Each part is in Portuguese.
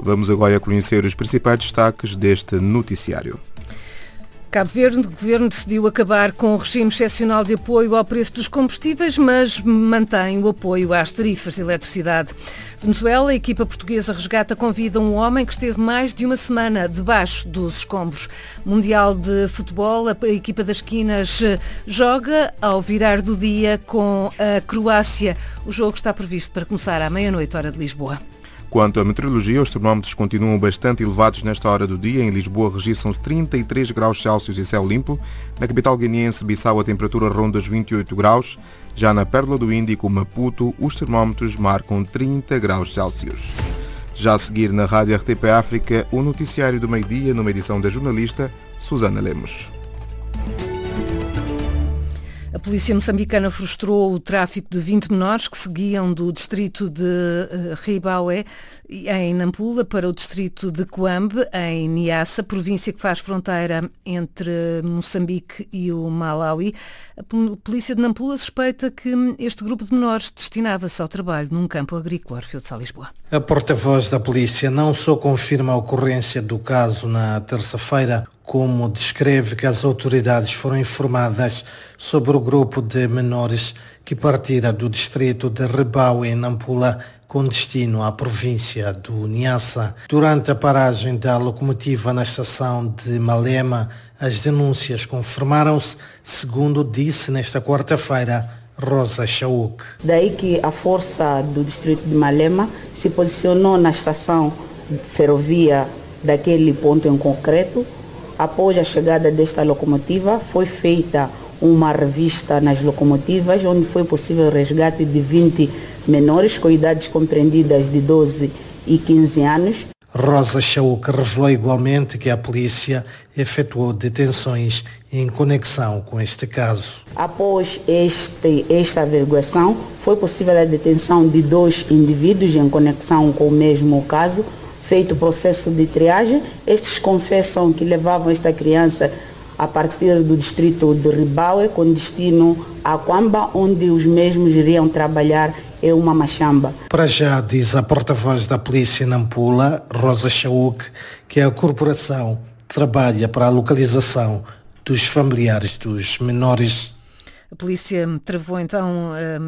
Vamos agora conhecer os principais destaques deste noticiário. Cabo Verde, o Governo decidiu acabar com o regime excepcional de apoio ao preço dos combustíveis, mas mantém o apoio às tarifas de eletricidade. Venezuela, a equipa portuguesa resgata com vida um homem que esteve mais de uma semana debaixo dos escombros. Mundial de Futebol, a equipa das Quinas joga ao virar do dia com a Croácia. O jogo está previsto para começar à meia-noite, hora de Lisboa. Quanto à meteorologia, os termómetros continuam bastante elevados nesta hora do dia. Em Lisboa registram 33 graus Celsius e céu limpo. Na capital guineense, Bissau, a temperatura ronda os 28 graus. Já na Pérola do Índico, Maputo, os termómetros marcam 30 graus Celsius. Já a seguir na Rádio RTP África, o noticiário do meio-dia, numa edição da jornalista Susana Lemos. A polícia moçambicana frustrou o tráfico de 20 menores que seguiam do distrito de Ribaue, em Nampula, para o distrito de Coambe, em Niassa, província que faz fronteira entre Moçambique e o Malawi. A polícia de Nampula suspeita que este grupo de menores destinava-se ao trabalho num campo agrícola. Orfeu de Sá, Lisboa. A porta-voz da polícia não só confirma a ocorrência do caso na terça-feira, como descreve que as autoridades foram informadas sobre o grupo de menores que partira do distrito de Ribaue, em Nampula, com destino à província do Niassa. Durante a paragem da locomotiva na estação de Malema, as denúncias confirmaram-se, segundo disse nesta quarta-feira Rosa Chauk. Daí que a força do distrito de Malema se posicionou na estação de ferrovia daquele ponto em concreto. Após a chegada desta locomotiva, foi feita uma revista nas locomotivas, onde foi possível o resgate de 20 menores com idades compreendidas de 12 e 15 anos. Rosa Chauk revelou igualmente que a polícia efetuou detenções em conexão com este caso. Após esta averiguação, foi possível a detenção de 2 indivíduos em conexão com o mesmo caso. Feito o processo de triagem, estes confessam que levavam esta criança a partir do distrito de Ribaue com destino a Coamba, onde os mesmos iriam trabalhar em uma machamba. Para já, diz a porta-voz da polícia em Nampula, Rosa Chauk, que a corporação trabalha para a localização dos familiares dos menores. A polícia travou então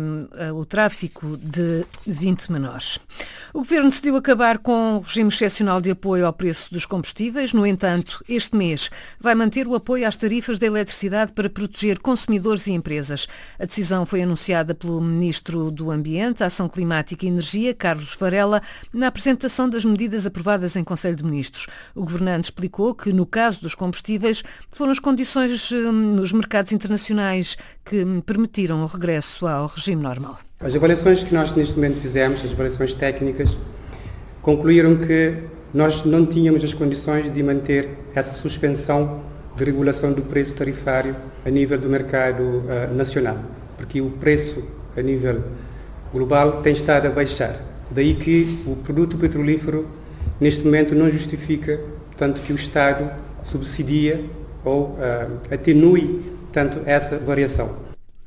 o tráfico de 20 menores. O Governo decidiu acabar com o regime excepcional de apoio ao preço dos combustíveis. No entanto, este mês vai manter o apoio às tarifas da eletricidade para proteger consumidores e empresas. A decisão foi anunciada pelo Ministro do Ambiente, Ação Climática e Energia, Carlos Varela, na apresentação das medidas aprovadas em Conselho de Ministros. O governante explicou que, no caso dos combustíveis, foram as condições nos mercados internacionais que permitiram o regresso ao regime normal. As avaliações que nós neste momento fizemos, as avaliações técnicas, concluíram que nós não tínhamos as condições de manter essa suspensão de regulação do preço tarifário a nível do mercado nacional, porque o preço a nível global tem estado a baixar. Daí que o produto petrolífero neste momento não justifica, tanto que o Estado subsidia ou atenue tanto essa variação.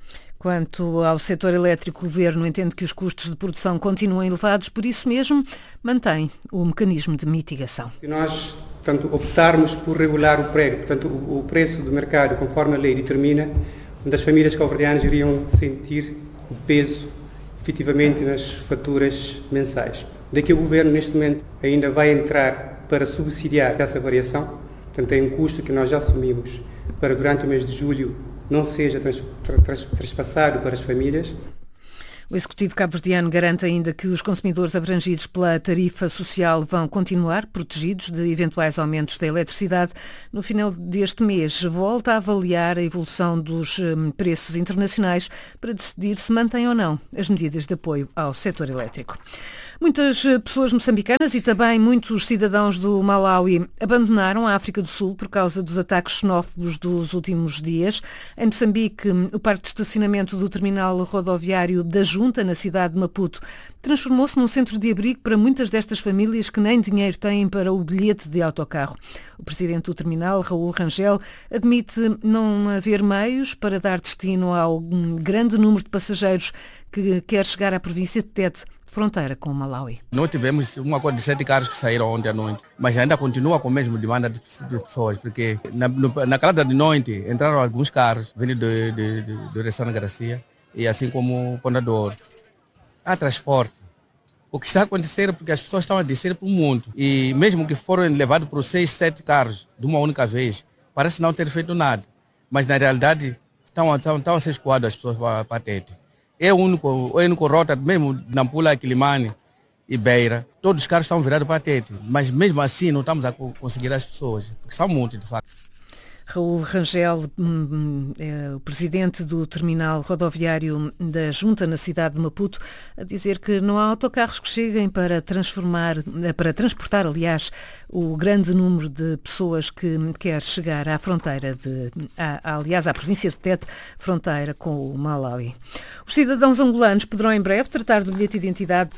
Quanto ao setor elétrico, o Governo entende que os custos de produção continuam elevados, por isso mesmo mantém o mecanismo de mitigação. Se nós, portanto, optarmos por regular o preço do mercado conforme a lei determina, onde as famílias cabo-verdianas iriam sentir o peso efetivamente nas faturas mensais. Daqui o Governo neste momento ainda vai entrar para subsidiar essa variação, portanto é um custo que nós já assumimos para durante o mês de julho não seja traspassado para as famílias. O Executivo cabo-verdiano garante ainda que os consumidores abrangidos pela tarifa social vão continuar protegidos de eventuais aumentos da eletricidade. No final deste mês, volta a avaliar a evolução dos preços internacionais para decidir se mantém ou não as medidas de apoio ao setor elétrico. Muitas pessoas moçambicanas e também muitos cidadãos do Malawi abandonaram a África do Sul por causa dos ataques xenófobos dos últimos dias. Em Moçambique, o parque de estacionamento do terminal rodoviário da Junta, na cidade de Maputo, transformou-se num centro de abrigo para muitas destas famílias que nem dinheiro têm para o bilhete de autocarro. O presidente do terminal, Raul Rangel, admite não haver meios para dar destino ao grande número de passageiros que quer chegar à província de Tete, fronteira com o Malawi. Nós tivemos um acordo de 7 carros que saíram ontem à noite, mas ainda continua com a mesma demanda de pessoas, porque na calada de noite entraram alguns carros vindo do Ressana Garcia e assim como o Pondador. Há transporte. O que está acontecendo é porque as pessoas estão a descer para o mundo e mesmo que foram levados por 6, 7 carros de uma única vez, parece não ter feito nada, mas na realidade estão a ser escoadas as pessoas para Tete. É o único rota, mesmo Nampula, Quilimane e Beira, todos os carros estão virados para Tete, mas mesmo assim não estamos a conseguir as pessoas, porque são muitos de facto. Raul Rangel, o presidente do terminal rodoviário da Junta na cidade de Maputo, a dizer que não há autocarros que cheguem para transportar, aliás, o grande número de pessoas que quer chegar à fronteira, à província de Tete, fronteira com o Malawi. Os cidadãos angolanos poderão em breve tratar do bilhete de identidade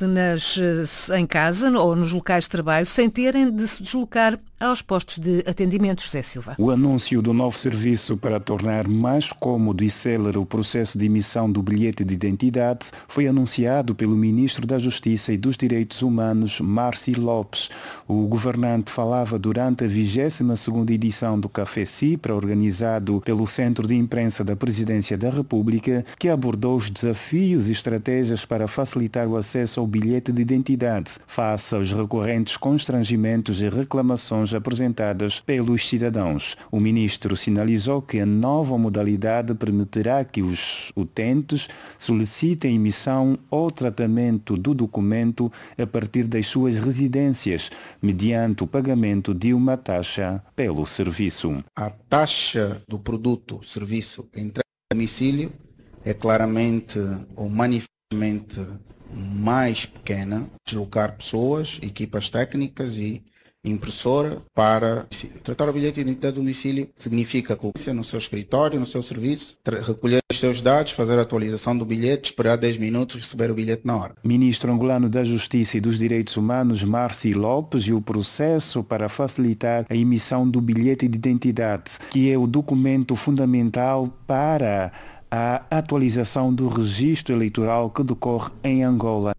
em casa ou nos locais de trabalho sem terem de se deslocar aos postos de atendimento. José Silva. O anúncio do novo serviço para tornar mais cômodo e célere o processo de emissão do bilhete de identidade foi anunciado pelo Ministro da Justiça e dos Direitos Humanos, Marci Lopes. O governante falava durante a 22ª edição do Café Cipra, organizado pelo Centro de Imprensa da Presidência da República, que abordou os desafios e estratégias para facilitar o acesso ao bilhete de identidade, face aos recorrentes constrangimentos e reclamações apresentadas pelos cidadãos. O ministro sinalizou que a nova modalidade permitirá que os utentes solicitem emissão ou tratamento do documento a partir das suas residências, mediante o pagamento de uma taxa pelo serviço. A taxa do produto, serviço, entrega a domicílio é claramente ou manifestamente mais pequena, deslocar pessoas, equipas técnicas e impressora para tratar o bilhete de identidade do domicílio significa que no seu escritório, no seu serviço, recolher os seus dados, fazer a atualização do bilhete, esperar 10 minutos e receber o bilhete na hora. Ministro angolano da Justiça e dos Direitos Humanos, Marci Lopes, e o processo para facilitar a emissão do bilhete de identidade, que é o documento fundamental para a atualização do registro eleitoral que decorre em Angola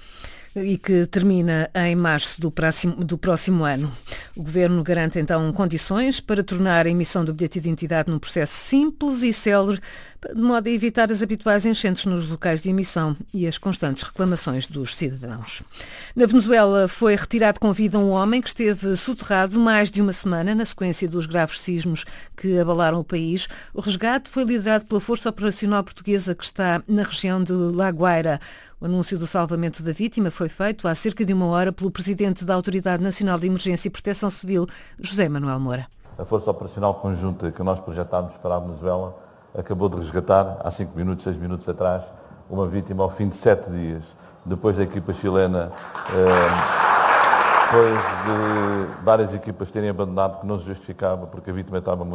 e que termina em março do próximo ano. O Governo garante então condições para tornar a emissão do bilhete de identidade num processo simples e célere, de modo a evitar as habituais enchentes nos locais de emissão e as constantes reclamações dos cidadãos. Na Venezuela foi retirado com vida um homem que esteve soterrado mais de uma semana na sequência dos graves sismos que abalaram o país. O resgate foi liderado pela Força Operacional Portuguesa que está na região de La Guaira. O anúncio do salvamento da vítima foi feito há cerca de uma hora pelo Presidente da Autoridade Nacional de Emergência e Proteção Civil, José Manuel Moura. A Força Operacional Conjunta que nós projetámos para a Venezuela acabou de resgatar, há 5 minutos, 6 minutos atrás, uma vítima ao fim de 7 dias, depois da equipa chilena, depois de várias equipas terem abandonado, que não se justificava, porque a vítima estava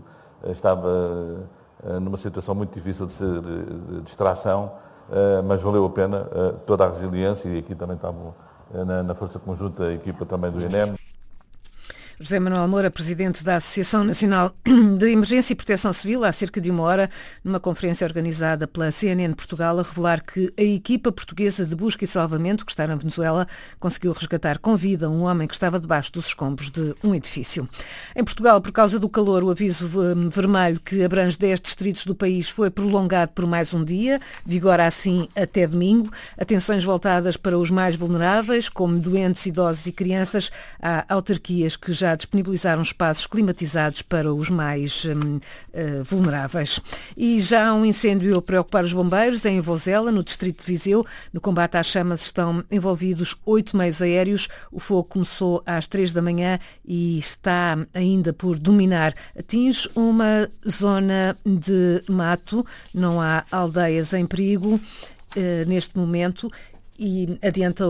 numa situação muito difícil de extração, mas valeu a pena toda a resiliência, e aqui também estavam na Força Conjunta a equipa também do INEM. José Manuel Moura, Presidente da Associação Nacional de Emergência e Proteção Civil, há cerca de uma hora, numa conferência organizada pela CNN Portugal, a revelar que a equipa portuguesa de busca e salvamento, que está na Venezuela, conseguiu resgatar com vida um homem que estava debaixo dos escombros de um edifício. Em Portugal, por causa do calor, o aviso vermelho que abrange 10 distritos do país foi prolongado por mais um dia, vigora assim até domingo. Atenções voltadas para os mais vulneráveis, como doentes, idosos e crianças. Há autarquias que já disponibilizaram espaços climatizados para os mais vulneráveis. E já há um incêndio a preocupar os bombeiros em Vozela, no distrito de Viseu. No combate às chamas estão envolvidos 8 meios aéreos. O fogo começou às 3 da manhã e está ainda por dominar. Atinge uma zona de mato, não há aldeias em perigo neste momento. E adianta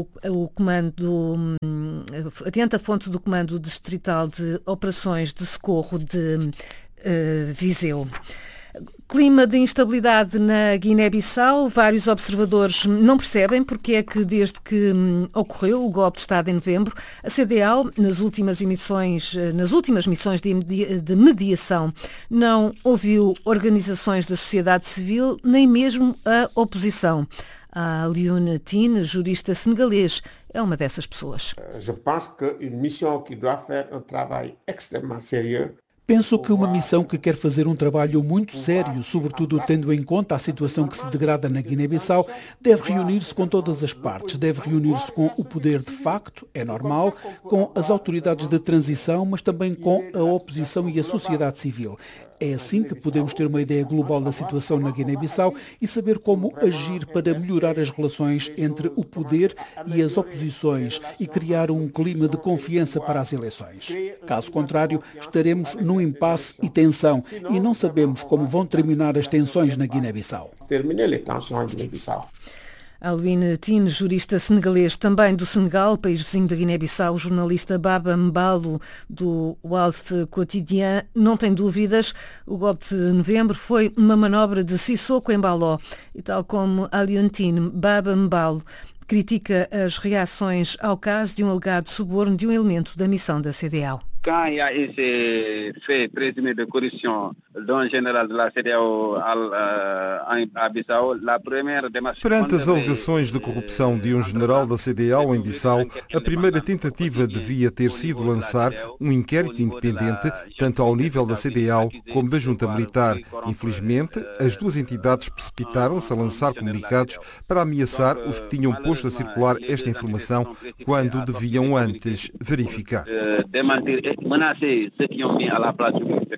a fonte do Comando Distrital de Operações de Socorro de Viseu. Clima de instabilidade na Guiné-Bissau. Vários observadores não percebem porque é que, desde que ocorreu o golpe de Estado em novembro, a CEDEAO, nas últimas missões de mediação, não ouviu organizações da sociedade civil, nem mesmo a oposição. A Alioune Tine, jurista senegalês, é uma dessas pessoas. Je pense que une mission qui doit faire un travail extrêmement sérieux. Penso que uma missão que quer fazer um trabalho muito sério, sobretudo tendo em conta a situação que se degrada na Guiné-Bissau, deve reunir-se com todas as partes, deve reunir-se com o poder de facto, é normal, com as autoridades de transição, mas também com a oposição e a sociedade civil. É assim que podemos ter uma ideia global da situação na Guiné-Bissau e saber como agir para melhorar as relações entre o poder e as oposições e criar um clima de confiança para as eleições. Caso contrário, estaremos num impasse e tensão e não sabemos como vão terminar as tensões na Guiné-Bissau. Alioune Tine, jurista senegalês, também do Senegal, país vizinho da Guiné-Bissau, o jornalista Baba Mbalo, do Walf Quotidien, não tem dúvidas. O golpe de novembro foi uma manobra de Sissoko Embaló. E tal como Alioune Tine, Baba Mbalo critica as reações ao caso de um alegado suborno de um elemento da missão da CEDEAO. Quand il y a esse fait présumé de corruption d'un général de la CEDEAO à Bissau, la première démarche... Perante as alegações de corrupção de um general da CEDEAO em Bissau, a primeira tentativa devia ter sido lançar um inquérito independente, tanto ao nível da CEDEAO como da junta militar. Infelizmente, as duas entidades precipitaram-se a lançar comunicados para ameaçar os que tinham posto a circular esta informação quando deviam antes verificar. Menacer ceux qui ont mis à la place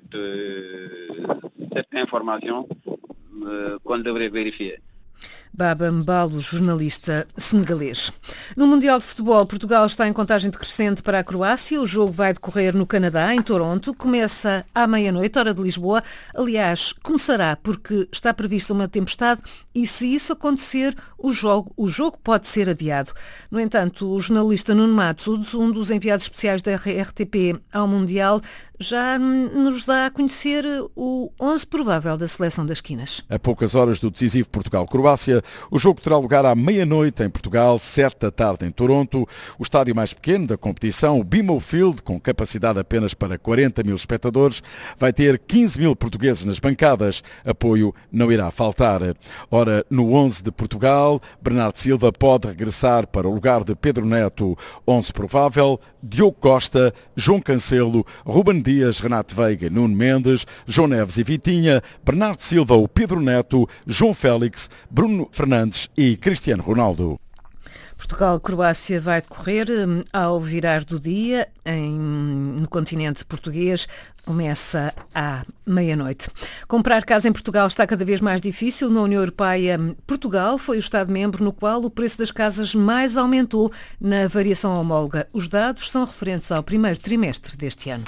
cette information qu'on devrait vérifier. Baba Mbalo, jornalista senegalês. No Mundial de Futebol, Portugal está em contagem decrescente para a Croácia. O jogo vai decorrer no Canadá, em Toronto. Começa à meia-noite, hora de Lisboa. Aliás, começará porque está prevista uma tempestade e, se isso acontecer, o jogo pode ser adiado. No entanto, o jornalista Nuno Matos, um dos enviados especiais da RTP ao Mundial, já nos dá a conhecer o 11 provável da seleção das quinas. A poucas horas do decisivo Portugal-Croácia, o jogo terá lugar à meia-noite em Portugal, 7 da tarde em Toronto. O estádio mais pequeno da competição, o BMO Field, com capacidade apenas para 40 mil espectadores, vai ter 15 mil portugueses nas bancadas. Apoio não irá faltar. Ora, no 11 de Portugal, Bernardo Silva pode regressar para o lugar de Pedro Neto. 11 provável: Diogo Costa, João Cancelo, Ruben Dias, Renato Veiga, Nuno Mendes, João Neves e Vitinha, Bernardo Silva, o Pedro Neto, João Félix, Bruno Fernandes e Cristiano Ronaldo. Portugal-Croácia vai decorrer ao virar do dia no continente português. Começa à meia-noite. Comprar casa em Portugal está cada vez mais difícil. Na União Europeia, Portugal foi o Estado-membro no qual o preço das casas mais aumentou na variação homóloga. Os dados são referentes ao primeiro trimestre deste ano.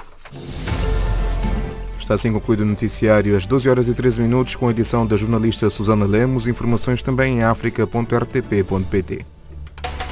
Está assim concluído o noticiário às 12h13 com a edição da jornalista Susana Lemos. Informações também em africa.rtp.pt.